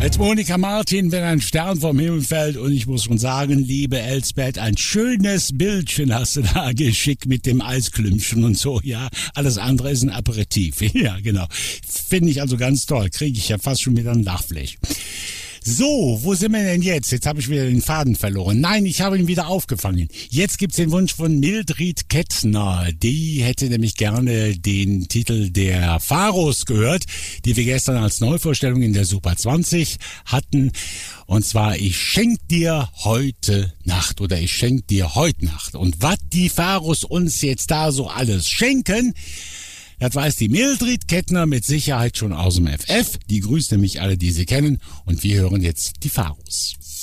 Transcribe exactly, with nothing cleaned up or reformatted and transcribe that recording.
Als Monika Martin, wenn ein Stern vom Himmel fällt, und ich muss schon sagen, liebe Elsbeth, ein schönes Bildchen hast du da geschickt mit dem Eisklümpchen und so, ja. Alles andere ist ein Aperitif. Ja, genau. Finde ich also ganz toll. Kriege ich ja fast schon wieder ein Lachfleisch. So, wo sind wir denn jetzt? Jetzt habe ich wieder den Faden verloren. Nein, ich habe ihn wieder aufgefangen. Jetzt gibt's den Wunsch von Mildred Kettner. Die hätte nämlich gerne den Titel der Pharos gehört, die wir gestern als Neuvorstellung in der Super zwanzig hatten. Und zwar, ich schenk dir heute Nacht oder ich schenk dir heute Nacht. Und was die Pharos uns jetzt da so alles schenken, das weiß die Mildred Kettner mit Sicherheit schon aus dem F F. Die grüßt nämlich alle, die sie kennen. Und wir hören jetzt die Pharos.